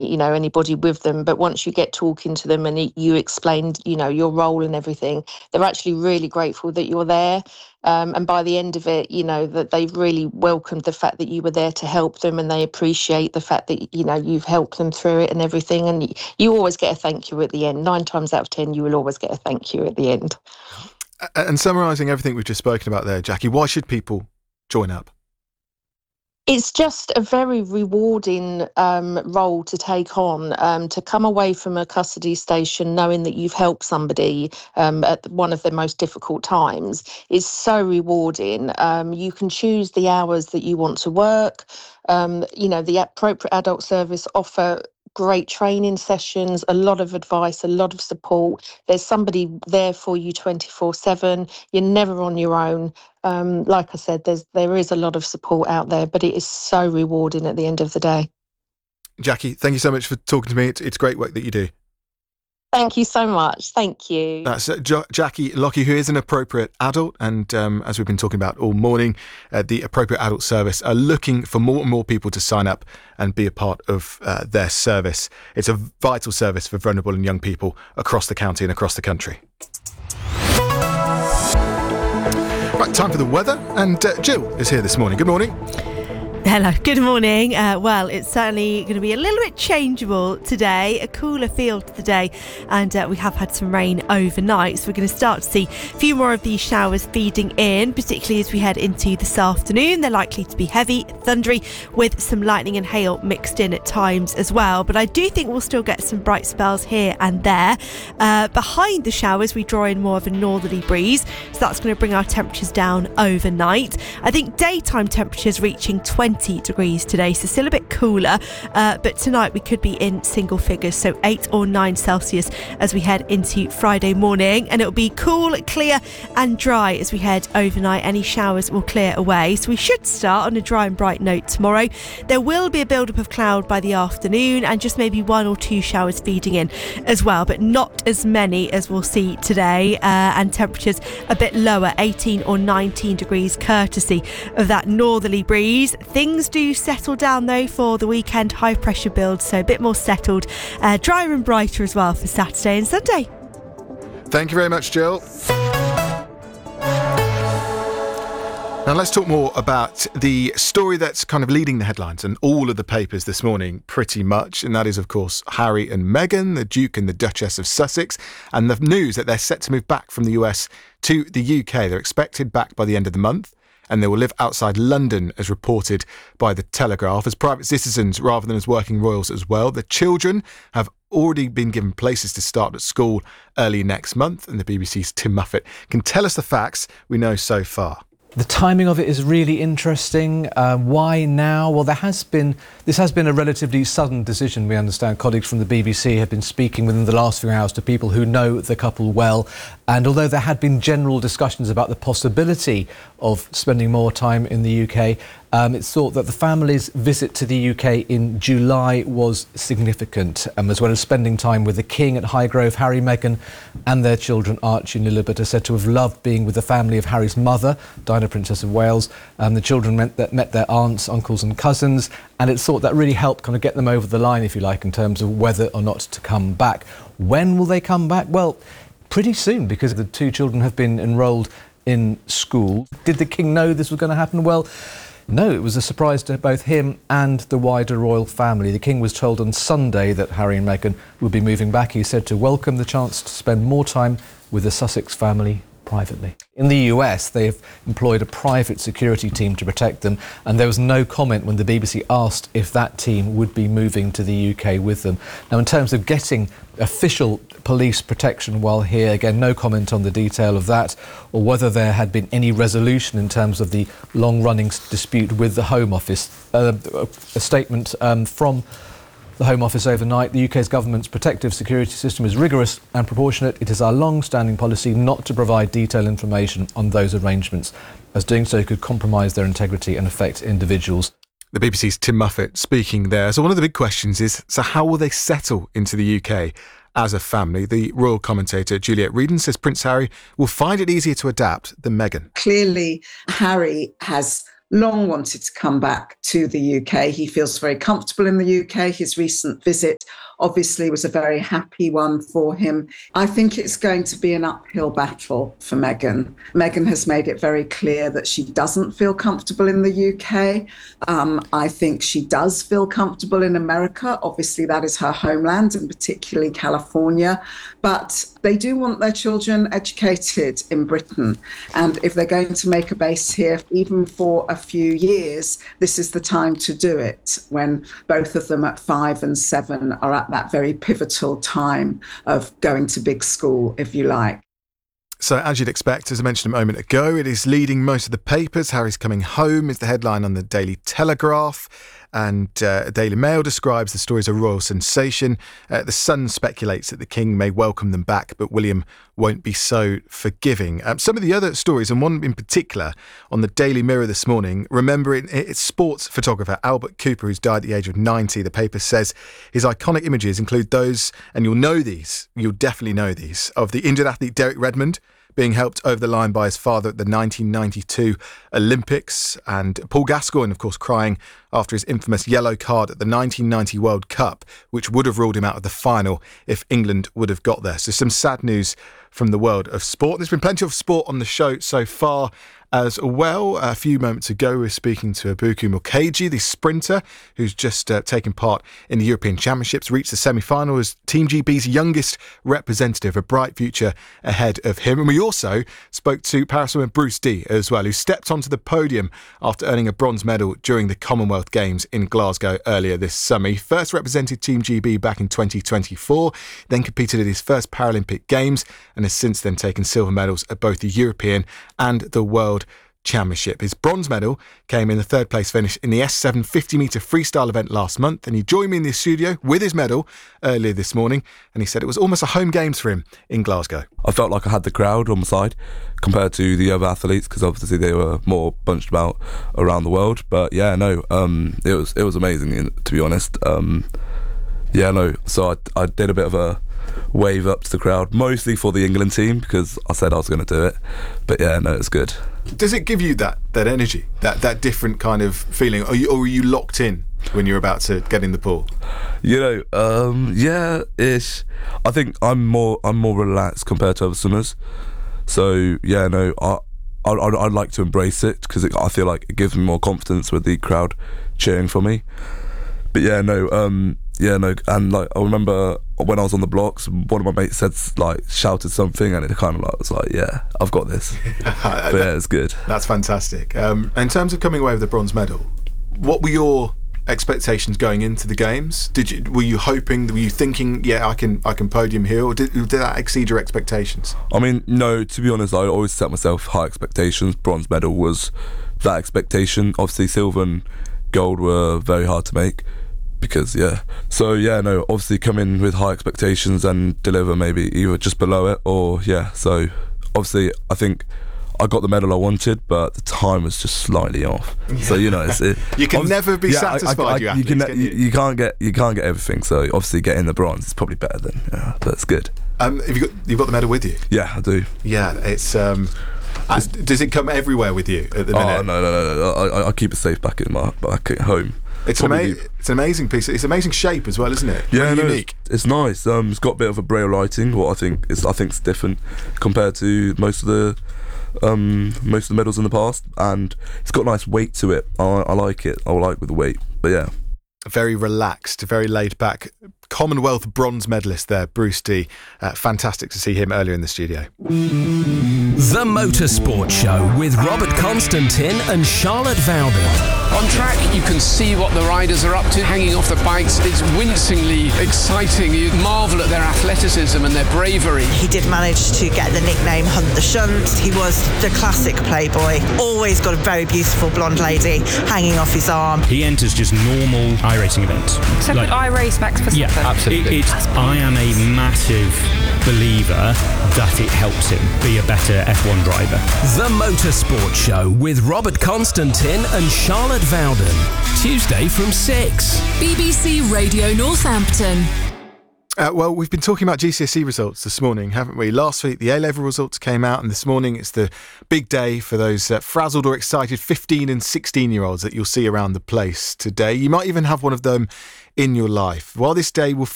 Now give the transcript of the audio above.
anybody with them. But once you get talking to them and you explained, your role and everything, they're actually really grateful that you're there. And by the end of it, that they've really welcomed the fact that you were there to help them, and they appreciate the fact that, you've helped them through it and everything. And you always get a thank you at the end. 9 times out of 10, you will always get a thank you at the end. And summarising everything we've just spoken about there, Jackie, why should people join up? It's just a very rewarding role to take on, to come away from a custody station knowing that you've helped somebody at one of the most difficult times is so rewarding. You can choose the hours that you want to work. The appropriate adult service offer great training sessions, a lot of advice, a lot of support. There's somebody there for you 24/7. You're never on your own. Like I said, there is a lot of support out there, but it is so rewarding at the end of the day. Jackie, thank you so much for talking to me. It's great work that you do. Thank you so much. Thank you. That's Jackie Lockie, who is an appropriate adult. And as we've been talking about all morning, the Appropriate Adult Service are looking for more and more people to sign up and be a part of their service. It's a vital service for vulnerable and young people across the county and across the country. Right, time for the weather. And Jill is here this morning. Good morning. Hello, good morning. Well, it's certainly going to be a little bit changeable today, a cooler feel to the day, and we have had some rain overnight, so we're going to start to see a few more of these showers feeding in, particularly as we head into this afternoon. They're likely to be heavy, thundery, with some lightning and hail mixed in at times as well, but I do think we'll still get some bright spells here and there. Behind the showers, we draw in more of a northerly breeze, so that's going to bring our temperatures down overnight. I think daytime temperatures reaching 20 degrees today, so still a bit cooler, but tonight we could be in single figures, so 8 or 9 Celsius as we head into Friday morning, and it'll be cool, clear and dry as we head overnight. Any showers will clear away, so we should start on a dry and bright note tomorrow. There will be a build-up of cloud by the afternoon and just maybe 1 or 2 showers feeding in as well, but not as many as we'll see today, and temperatures a bit lower, 18 or 19 degrees, courtesy of that northerly breeze. Things do settle down though for the weekend, high pressure build, so a bit more settled, drier and brighter as well for Saturday and Sunday. Thank you very much, Jill. Now let's talk more about the story that's kind of leading the headlines and all of the papers this morning pretty much, and that is of course Harry and Meghan, the Duke and the Duchess of Sussex, and the news that they're set to move back from the US to the UK. They're expected back by the end of the month, and they will live outside London, as reported by The Telegraph, as private citizens rather than as working royals as well. The children have already been given places to start at school early next month, and the BBC's Tim Muffett can tell us the facts we know so far. The timing of it is really interesting. Why now? Well, this has been a relatively sudden decision. We understand colleagues from the BBC have been speaking within the last few hours to people who know the couple well. And although there had been general discussions about the possibility of spending more time in the UK, it's thought that the family's visit to the UK in July was significant, as well as spending time with the King at Highgrove. Harry, Meghan and their children Archie and Lilibet are said to have loved being with the family of Harry's mother, Diana, Princess of Wales. The children met their aunts, uncles and cousins, and it's thought that really helped kind of get them over the line, if you like, in terms of whether or not to come back. When will they come back? Well, pretty soon, because the 2 children have been enrolled in school. Did the King know this was going to happen? Well, no, it was a surprise to both him and the wider royal family. The King was told on Sunday that Harry and Meghan would be moving back. He said to welcome the chance to spend more time with the Sussex family privately. In the US, they've employed a private security team to protect them, and there was no comment when the BBC asked if that team would be moving to the UK with them. Now, in terms of getting official police protection while here, again, no comment on the detail of that, or whether there had been any resolution in terms of the long-running dispute with the Home Office. A statement from the Home Office overnight: the UK's government's protective security system is rigorous and proportionate. It is our long-standing policy not to provide detailed information on those arrangements, as doing so could compromise their integrity and affect individuals. The BBC's Tim Muffett speaking there. So one of the big questions is, so how will they settle into the UK as a family? The royal commentator Juliet Reedon says Prince Harry will find it easier to adapt than Meghan. Clearly, Harry has long wanted to come back to the UK. He feels very comfortable in the UK. His recent visit obviously was a very happy one for him. I think it's going to be an uphill battle for Meghan. Meghan has made it very clear that she doesn't feel comfortable in the UK. I think she does feel comfortable in America. Obviously, that is her homeland, and particularly California. But they do want their children educated in Britain. And if they're going to make a base here, even for a few years, this is the time to do it, when both of them at 5 and 7 are at that very pivotal time of going to big school, if you like. So, as you'd expect, as I mentioned a moment ago, it is leading most of the papers. Harry's coming home is the headline on the Daily Telegraph. And Daily Mail describes the story as a royal sensation. The Sun speculates that the King may welcome them back, but William won't be so forgiving. Some of the other stories, and one in particular on the Daily Mirror this morning, remember it's sports photographer Albert Cooper, who's died at the age of 90. The paper says his iconic images include those, and you'll definitely know these, of the injured athlete Derek Redmond being helped over the line by his father at the 1992 Olympics, and Paul Gascoigne, of course, crying after his infamous yellow card at the 1990 World Cup, which would have ruled him out of the final if England would have got there. So some sad news from the world of sport. There's been plenty of sport on the show so far as well. A few moments ago, we were speaking to Ibuku Mukeji, the sprinter who's just taken part in the European Championships, reached the semi-final as Team GB's youngest representative, a bright future ahead of him. And we also spoke to paraswimmer Bruce Dee as well, who stepped onto the podium after earning a bronze medal during the Commonwealth Games in Glasgow earlier this summer. He first represented Team GB back in 2024, then competed at his first Paralympic Games, and has since then taken silver medals at both the European and the World Championship. His bronze medal came in the third place finish in the S7 50-metre freestyle event last month, and he joined me in the studio with his medal earlier this morning, and he said it was almost a home games for him in Glasgow. I felt like I had the crowd on my side compared to the other athletes, because obviously they were more bunched about around the world. But yeah, no, it was amazing, to be honest. So I did a bit of a wave up to the crowd, mostly for the England team, because I said I was going to do it. But yeah, no, it's good. Does it give you that energy, that different kind of feeling, or are you locked in when you're about to get in the pool? Yeah-ish. I think I'm more relaxed compared to other swimmers. So yeah, no, I'd like to embrace it, because I feel like it gives me more confidence with the crowd cheering for me. But yeah, no, and like I remember when I was on the blocks, one of my mates shouted something, and it kind of was like, yeah, I've got this. But yeah, it's good. That's fantastic. In terms of coming away with the bronze medal, what were your expectations going into the games? Were you thinking, yeah, I can podium here, or did that exceed your expectations? I mean, no, to be honest, I always set myself high expectations. Bronze medal was that expectation. Obviously, silver and gold were very hard to make, because obviously come in with high expectations and deliver maybe either just below it, or so obviously I think I got the medal I wanted, but the time was just slightly off. So you can never be satisfied. You can't get everything. So obviously getting the bronze is probably better than. That's good. You've got the medal with you? Yeah, I do. Yeah, it's. Does it come everywhere with you at the minute? Oh no! I keep it safe back at home. It's an amazing piece. It's amazing shape as well, isn't it? Yeah, unique. It's nice. It's got a bit of a braille writing. What I think it's different compared to most of the medals in the past, and it's got nice weight to it. I like it. I like with the weight. But yeah, very relaxed, very laid back. Commonwealth bronze medalist there, Bruce Dee. Fantastic to see him earlier in the studio. The Motorsport Show with Robert Constantin and Charlotte Vowden. On track, you can see what the riders are up to, hanging off the bikes. It's wincingly exciting. You marvel at their athleticism and their bravery. He did manage to get the nickname Hunt the Shunt. He was the classic playboy. Always got a very beautiful blonde lady hanging off his arm. He enters just normal iRacing events. So could iRace Max Verstappen? Yeah, absolutely. I am a massive believer that it helps him be a better F1 driver. The Motorsport Show with Robert Constantin and Charlotte Vowden. Tuesday from 6. BBC Radio Northampton. Well, we've been talking about GCSE results this morning, haven't we? Last week, the A-level results came out, and this morning it's the big day for those frazzled or excited 15 and 16-year-olds that you'll see around the place today. You might even have one of them in your life. While this day will